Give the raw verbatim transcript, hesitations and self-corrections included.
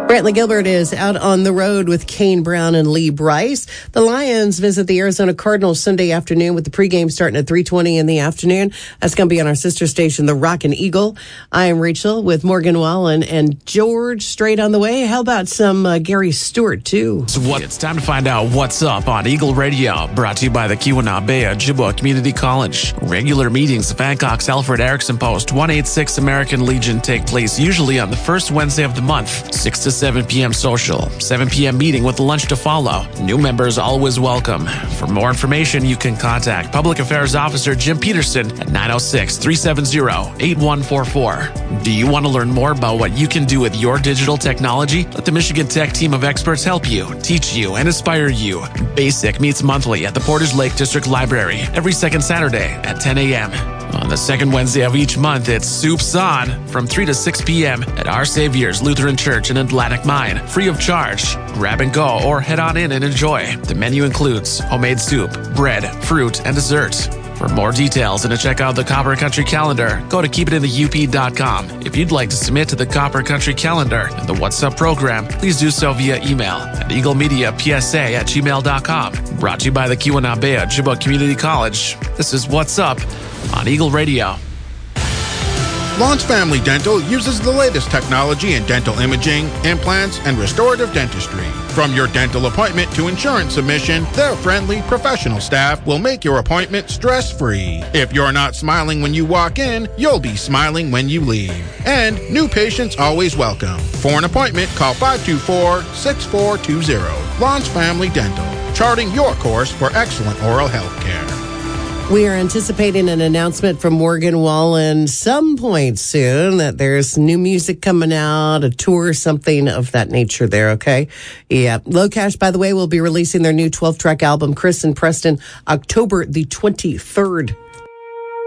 Brantley Gilbert is out on the road with Kane Brown and Lee Bryce. The Lions visit the Arizona Cardinals Sunday afternoon with the pregame starting at three twenty in the afternoon. That's going to be on our sister station, the Rockin' Eagle. I am Rachel with Morgan Wallen and George straight on the way. How about some uh, Gary Stewart, too? So what, it's time to find out what's up on Eagle Radio, brought to you by the Keweenaw Ojibwa Community College. Regular meetings of Hancock's Alfred Erickson Post one eighty-six American Legion take place usually on the first Wednesday of the month, six to seven p.m. social, seven p.m. meeting with lunch to follow. New members always welcome. For more information, you can contact Public Affairs Officer Jim Peterson at nine oh six, three seven zero, eight one four four. Do you want to learn more about what you can do with your digital technology? Let the Michigan Tech team of experts help you, teach you, and inspire you. BASIC meets monthly at the Portage Lake District Library every second Saturday at ten a.m. On the second Wednesday of each month, it's Soups On from three to six p.m. at Our Savior's Lutheran Church in Atlantic Mine, free of charge. Grab and go or head on in and enjoy. The menu includes homemade soup, bread, fruit, and dessert. For more details and to check out the Copper Country Calendar, go to keep it in the U P dot com. If you'd like to submit to the Copper Country Calendar and the What's Up program, please do so via email at eaglemediapsa at gmail dot com. Brought to you by the Keweenaw Ojibwa Community College. This is What's Up on Eagle Radio. Lawns Family Dental uses the latest technology in dental imaging, implants, and restorative dentistry. From your dental appointment to insurance submission, their friendly, professional staff will make your appointment stress-free. If you're not smiling when you walk in, you'll be smiling when you leave. And new patients always welcome. For an appointment, call five two four, six four two zero. Lawns Family Dental, charting your course for excellent oral health care. We are anticipating an announcement from Morgan Wallen some point soon that there's new music coming out, a tour, something of that nature there, okay? Yeah. Low Cash, by the way, will be releasing their new twelve-track album, Chris and Preston, October the twenty-third.